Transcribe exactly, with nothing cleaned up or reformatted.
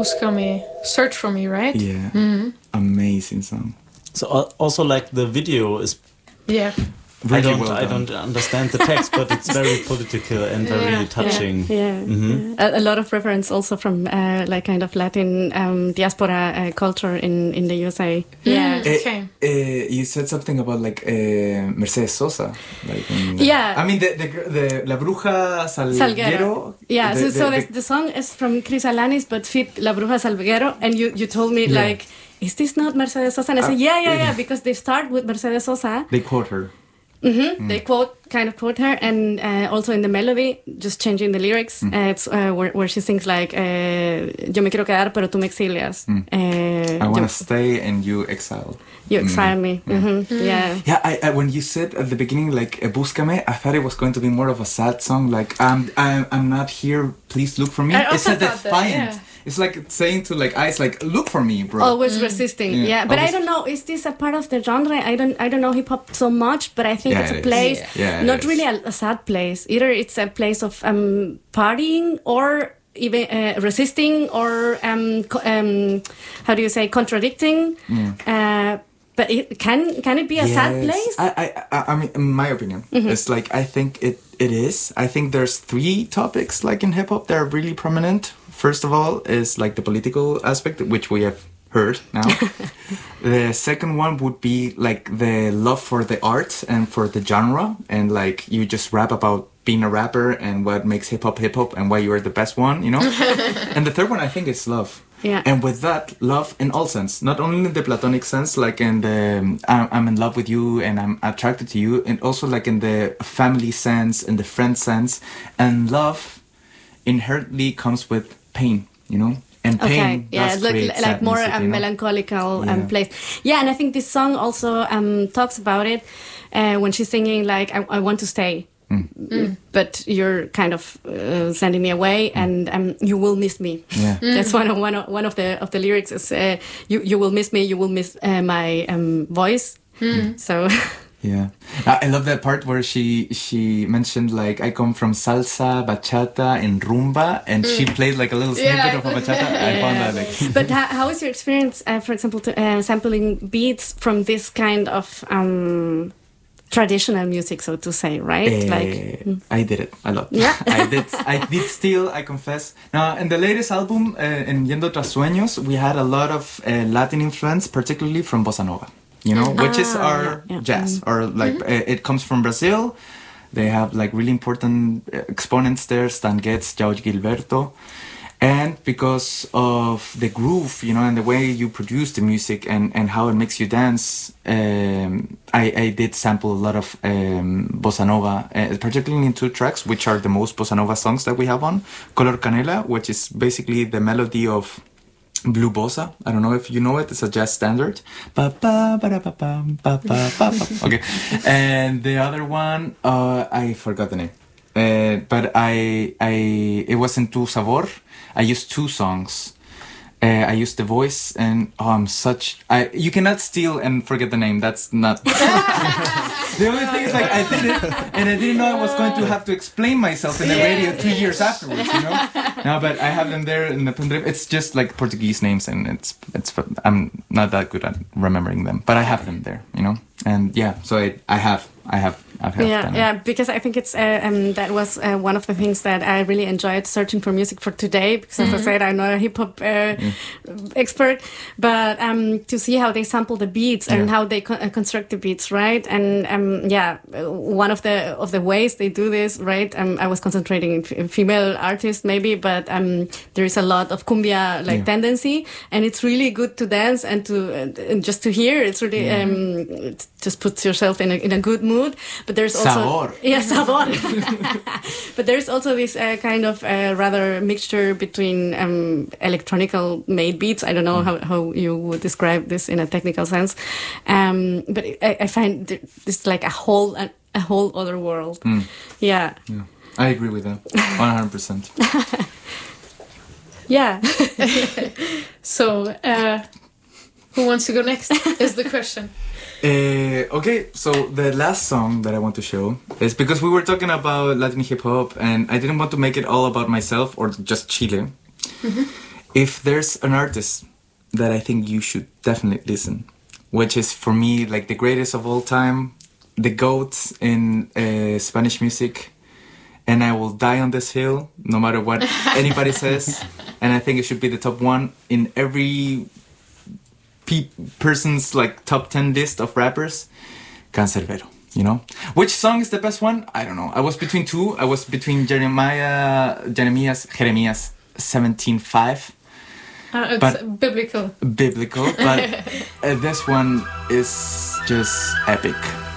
Búscame, Search for Me, right? Yeah. Mm-hmm. Amazing song. So also like the video is. Yeah. Really I don't. Well I don't understand the text, but it's very political and yeah. very touching. Yeah, yeah. Mm-hmm. A, a lot of reference also from uh, like kind of Latin um, diaspora uh, culture in, in the U S A. Yeah. Mm, okay. Uh, uh, you said something about like uh, Mercedes Sosa. Like in, yeah. I mean the the, the La Bruja Salguero. Salguero. Yeah. The, so the, so the, the, the song is from Chris Alanis, but fit La Bruja Salguero, and you you told me yeah. like, is this not Mercedes Sosa? And I uh, said, yeah, yeah, yeah, because they start with Mercedes Sosa. They quote her. Mm-hmm. Mm. They quote, kind of quote her, and uh, also in the melody, just changing the lyrics. Mm. Uh, it's uh, where, where she sings like, uh, "Yo me quiero quedar, pero tú me exilias." Mm. Uh, I want to stay, and you exile. You exile mm. me. Mm-hmm. Mm. Yeah. Yeah. I, I, when you said at the beginning, like uh, "Búscame," I thought it was going to be more of a sad song, like "I'm, I'm, I'm not here. Please look for me." I it's a defiant. that, yeah. It's like saying to like Ice, like, look for me, bro. Always mm. resisting, yeah. yeah. But Always. I don't know. Is this a part of the genre? I don't. I don't know hip hop so much, but I think yeah, it's it a place, yeah. Yeah, not really a, a sad place. Either it's a place of um, partying or even uh, resisting or um, co- um, how do you say contradicting. Mm. Uh, but it, can can it be a yes. sad place? I, I I mean, in my opinion, mm-hmm. it's like I think it it is. I think there's three topics like in hip hop that are really prominent. First of all is like the political aspect, which we have heard now. The second one would be like the love for the art and for the genre, and like you just rap about being a rapper and what makes hip hop hip hop and why you are the best one, you know. And the third one I think is love. Yeah. And with that, love in all sense, not only in the platonic sense, like in the um, I'm, I'm in love with you and I'm attracted to you, and also like in the family sense, in the friend sense, and love inherently comes with pain, you know, and pain okay, yeah, does like, create like sadness, more you um, know? melancholical yeah. um, place. Yeah, and I think this song also um, talks about it uh, when she's singing like, I, I want to stay, mm. Mm. but you're kind of uh, sending me away, mm. and um, you will miss me. Yeah. Mm. That's one of one of one of the of the lyrics is uh, you you will miss me, you will miss uh, my um, voice. Mm. So. Yeah, I love that part where she she mentioned like I come from salsa, bachata, and rumba, and mm. she played like a little snippet yeah. of a bachata. Yeah. I found that like. But how, how is your experience, uh, for example, to, uh, sampling beats from this kind of um, traditional music, so to say, right? Uh, like mm. I did it a lot. Yeah, I did. I did still. I confess. Now, in the latest album, uh, in Yendo Tras Sueños, we had a lot of uh, Latin influence, particularly from bossa nova. You know, which ah, is our yeah, yeah. jazz, mm-hmm. or like mm-hmm. uh, it comes from Brazil. They have like really important exponents there, Stan Getz, Jorge Gilberto. And because of the groove, you know, and the way you produce the music and, and how it makes you dance, um, I, I did sample a lot of um, bossa nova, uh, particularly in two tracks, which are the most bossa nova songs that we have on. Color Canela, which is basically the melody of Blue Bossa. I don't know if you know it. It's a jazz standard. Ba, ba, ba, ba, ba, ba, ba, ba. Okay. And the other one, uh, I forgot the name. Uh, but I, I, it was in Tu Sabor. I used two songs. Uh, I used the voice, and oh, I'm such. I you cannot steal and forget the name. That's not. The only thing is, like, I did it, and I didn't know I was going to have to explain myself in the radio two years afterwards. You know. No, but I have them there in the pendrive. It's just like Portuguese names, and it's it's. I'm not that good at remembering them, but I have them there. You know, and yeah. So I I have I have. I've yeah, done yeah, it. because I think it's uh, um, that was uh, one of the things that I really enjoyed searching for music for today. Because as mm-hmm. I said, I'm not a hip hop uh, mm. expert, but um, to see how they sample the beats and yeah. how they co- uh, construct the beats, right? And um, yeah, one of the of the ways they do this, right? Um, I was concentrating in f- female artists maybe, but um, there is a lot of cumbia like yeah. tendency, and it's really good to dance and to uh, and just to hear. It's really yeah. um, it just puts yourself in a in a good mood. But there's also sabor. Yeah, sabor. But there's also this uh, kind of uh, rather mixture between um, electronical made beats. I don't know mm. how, how you would describe this in a technical sense, um, but I, I find this like a whole a, a whole other world. Mm. Yeah. yeah, I agree with that one hundred percent. Yeah. So, uh, who wants to go next? Is the question. Uh, okay, so the last song that I want to show is because we were talking about Latin hip hop, and I didn't want to make it all about myself or just Chile. Mm-hmm. if there's an artist that I think you should definitely listen, which is for me like the greatest of all time, the GOAT in uh, Spanish music, and I will die on this hill no matter what anybody says, and I think it should be the top one in every pe- person's like top ten list of rappers. Canserbero, you know? Which song is the best one? I don't know. I was between two. I was between Jeremiah, Jeremias, Jeremias seventeen five. Uh, it's But- biblical. Biblical, but uh, this one is just epic.